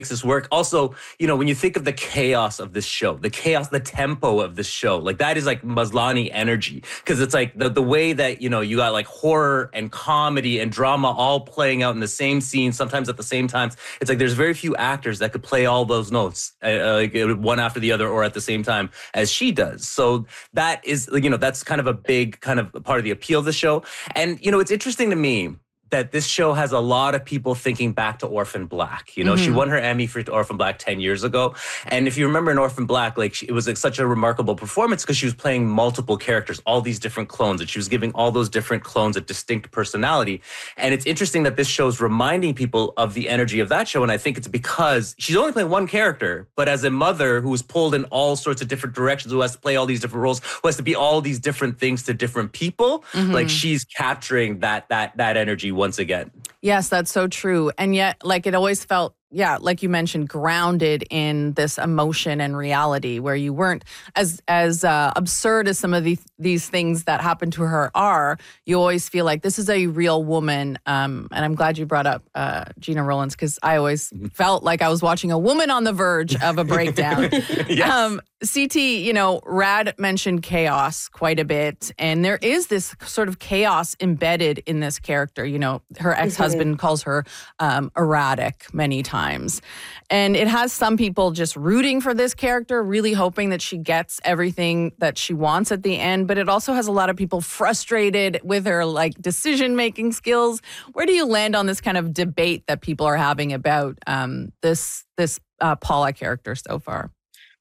this work. Also, when you think of the chaos of this show, the tempo of this show, like that is like Maslany energy. Cause it's like the way that, you got like horror and comedy and drama all playing out in the same scene, sometimes at the same time. It's like there's very few actors that could play all those notes like one after the other or at the same time as she does. So that is, that's kind of a big kind of part of the appeal of the show. And, it's interesting to me that this show has a lot of people thinking back to Orphan Black. She won her Emmy for Orphan Black 10 years ago. And if you remember in Orphan Black, like it was like such a remarkable performance because she was playing multiple characters, all these different clones, and she was giving all those different clones a distinct personality. And it's interesting that this show's reminding people of the energy of that show. And I think it's because she's only playing one character, but as a mother who's pulled in all sorts of different directions, who has to play all these different roles, who has to be all these different things to different people, like she's capturing that energy once again. Yes, that's so true. And yet, like, it always felt, like you mentioned, grounded in this emotion and reality where you weren't as absurd as some of these things that happened to her are. You always feel like this is a real woman. And I'm glad you brought up Gina Rowlands because I always felt like I was watching a woman on the verge of a breakdown. Yes. CT, Rad mentioned chaos quite a bit. And there is this sort of chaos embedded in this character. Her ex-husband calls her erratic many times. And it has some people just rooting for this character, really hoping that she gets everything that she wants at the end. But it also has a lot of people frustrated with her like decision-making skills. Where do you land on this kind of debate that people are having about this Paula character so far?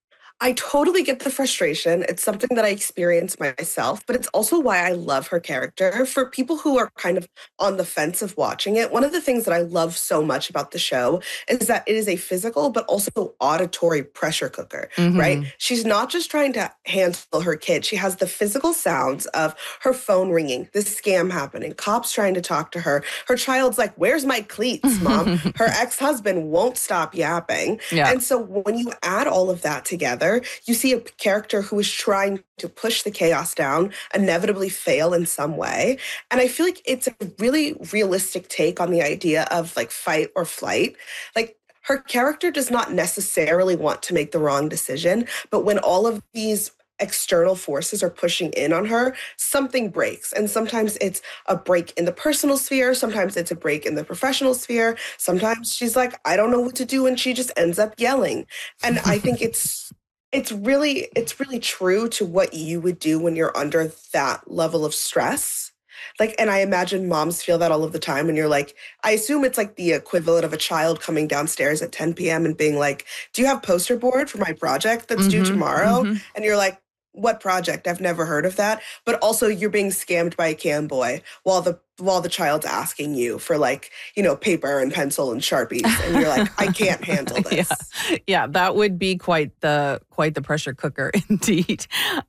I totally get the frustration. It's something that I experience myself, but it's also why I love her character. For people who are kind of on the fence of watching it, one of the things that I love so much about the show is that it is a physical but also auditory pressure cooker, right? She's not just trying to handle her kid. She has the physical sounds of her phone ringing, this scam happening, cops trying to talk to her. Her child's like, "Where's my cleats, Mom?" Her ex-husband won't stop yapping. Yeah. And so when you add all of that together, you see a character who is trying to push the chaos down, inevitably fail in some way. And I feel like it's a really realistic take on the idea of like fight or flight. Like her character does not necessarily want to make the wrong decision, but when all of these external forces are pushing in on her, something breaks. And sometimes it's a break in the personal sphere. Sometimes it's a break in the professional sphere. Sometimes she's like, "I don't know what to do." And she just ends up yelling. And I think it's really true to what you would do when you're under that level of stress. Like, and I imagine moms feel that all of the time. And you're like, I assume it's like the equivalent of a child coming downstairs at 10 p.m. and being like, "Do you have poster board for my project that's due tomorrow?" And you're like, "What project? I've never heard of that." But also you're being scammed by a cam boy while the child's asking you for like, paper and pencil and Sharpies. And you're like, "I can't handle this." Yeah, that would be quite the pressure cooker indeed.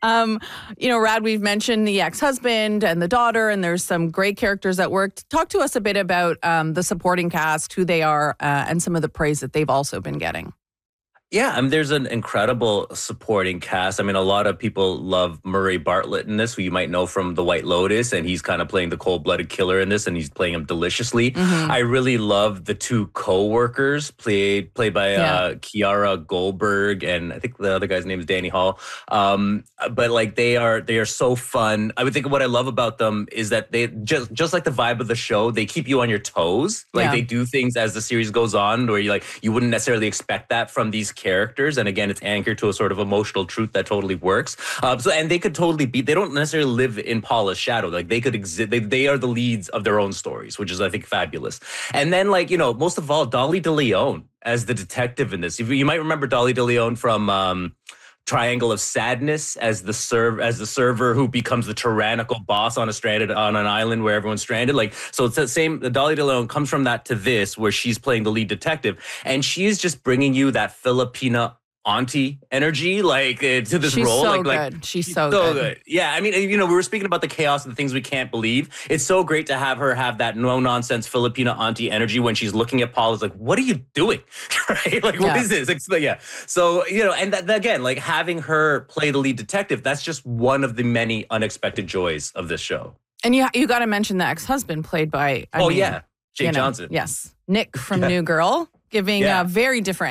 Rad, we've mentioned the ex-husband and the daughter, and there's some great characters at work. Talk to us a bit about the supporting cast, who they are, and some of the praise that they've also been getting. Yeah, there's an incredible supporting cast. A lot of people love Murray Bartlett in this, who you might know from The White Lotus, and he's kind of playing the cold-blooded killer in this, and he's playing him deliciously. I really love the two co-workers, played by Kiara Goldberg, and I think the other guy's name is Danny Hall. But like they are so fun. I would think what I love about them is that they just like the vibe of the show, they keep you on your toes. Like they do things as the series goes on, where you wouldn't necessarily expect that from these characters, and again, it's anchored to a sort of emotional truth that totally works. And they could totally be. They don't necessarily live in Paula's shadow. Like they could exist. They are the leads of their own stories, which is I think fabulous. And then most of all, Dolly DeLeon as the detective in this. You might remember Dolly DeLeon from Triangle of Sadness as the server who becomes the tyrannical boss on an island where everyone's stranded. So it's the same. Dolly DeLeon comes from that to this, where she's playing the lead detective, and she's just bringing you that Filipina auntie energy, to this She's role. So good. She's so good. Yeah, we were speaking about the chaos and the things we can't believe. It's so great to have her have that no-nonsense Filipina auntie energy when she's looking at Paul. It's like, what are you doing? Right? What is this? So, and that, again, having her play the lead detective, that's just one of the many unexpected joys of this show. And you got to mention the ex-husband played by, Jake Johnson. Yes. Nick from New Girl. giving Yeah. very different